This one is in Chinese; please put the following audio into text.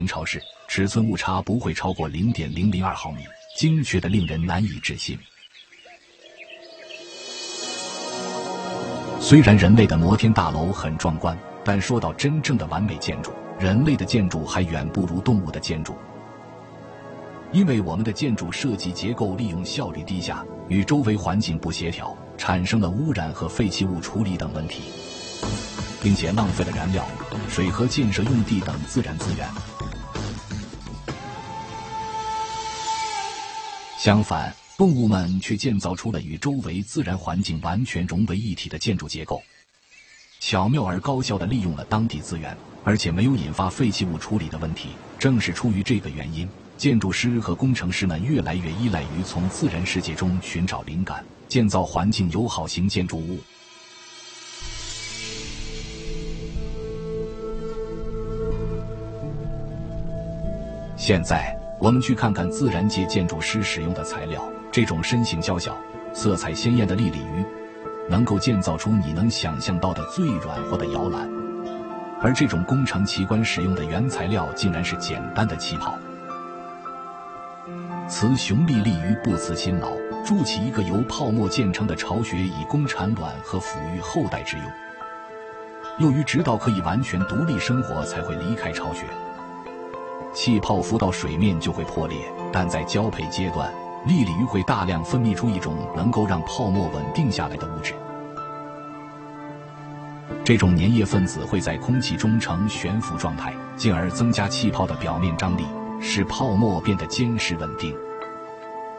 潮湿，尺寸误差不会超过 0.002 毫米，精确的令人难以置信。虽然人类的摩天大楼很壮观，但说到真正的完美建筑，人类的建筑还远不如动物的建筑。因为我们的建筑设计结构利用效率低下，与周围环境不协调，产生了污染和废弃物处理等问题，并且浪费了燃料、水和建设用地等自然资源。相反，动物们却建造出了与周围自然环境完全融为一体的建筑结构，巧妙而高效地利用了当地资源，而且没有引发废弃物处理的问题。正是出于这个原因，建筑师和工程师们越来越依赖于从自然世界中寻找灵感，建造环境友好型建筑物。现在我们去看看自然界建筑师使用的材料，这种身形娇小、色彩鲜艳的粒鲤鱼，能够建造出你能想象到的最软和的摇篮，而这种工程奇观使用的原材料竟然是简单的气泡。雌雄丽鲤鱼不辞辛劳，筑起一个由泡沫建成的巢穴，以供产卵和抚育后代之用。幼鱼直到可以完全独立生活才会离开巢穴。气泡浮到水面就会破裂，但在交配阶段，丽鲤鱼会大量分泌出一种能够让泡沫稳定下来的物质。这种粘液分子会在空气中呈悬浮状态，进而增加气泡的表面张力，使泡沫变得坚实稳定。